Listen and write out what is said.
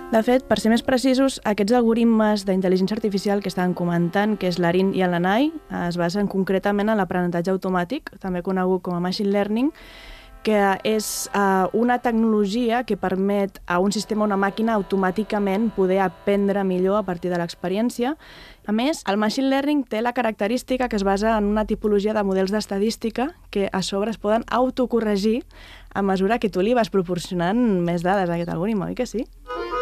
De fet, per ser més precisos, aquests algoritmes d'intel·ligència artificial que estaven comentant, que és l'ARIN i l'ANAI, es basen concretament en l'aprenentatge automàtic, també conegut com a machine learning, que és una tecnologia que permet a un sistema o una màquina automàticament poder aprendre millor a partir de l'experiència. A més, el machine learning té la característica que es basa en una tipologia de models d'estadística que a sobre es poden autocorregir a mesura que tu li vas proporcionant més dades a aquest algoritme, oi que sí?